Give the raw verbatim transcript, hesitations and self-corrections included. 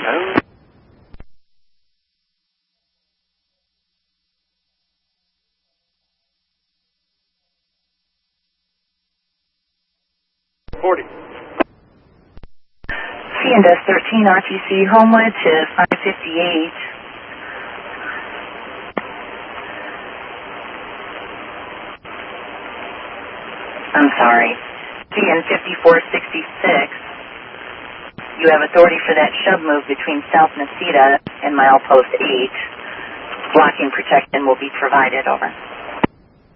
Oh. forty. C and S thirteen R T C Homewood to five fifty-eight. I'm sorry. C N fifty-four sixty-six. You have authority for that shove move between South Necedah and milepost eight. Blocking protection will be provided. Over.